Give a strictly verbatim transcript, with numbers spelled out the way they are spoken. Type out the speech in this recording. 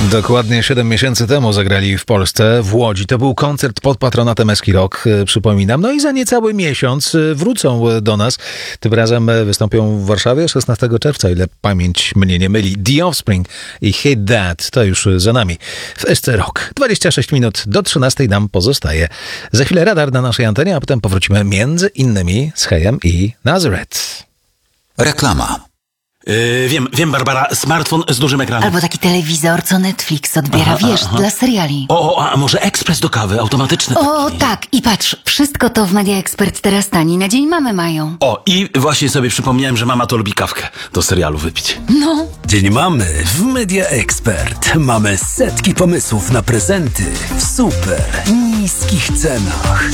Dokładnie siedem miesięcy temu zagrali w Polsce, w Łodzi. To był koncert pod patronatem Eski Rock, przypominam. No i za niecały miesiąc wrócą do nas. Tym razem wystąpią w Warszawie szesnastego czerwca, ile pamięć mnie nie myli. The Offspring i Hate That to już za nami w S C Rock. dwadzieścia sześć minut do trzynastej nam pozostaje. Za chwilę radar na naszej antenie, a potem powrócimy między innymi z Hejem i Nazareth. Reklama. Yy, wiem, wiem, Barbara, smartfon z dużym ekranem. Albo taki telewizor, co Netflix odbiera, Aha, wiesz, aha. dla seriali. O, o, a może ekspres do kawy, automatyczny O, taki. tak, i patrz, wszystko to w Media Expert teraz tani, na dzień mamy mają. O, i właśnie sobie przypomniałem, że mama to lubi kawkę do serialu wypić. No. Dzień mamy w Media Expert. Mamy setki pomysłów na prezenty w super niskich cenach.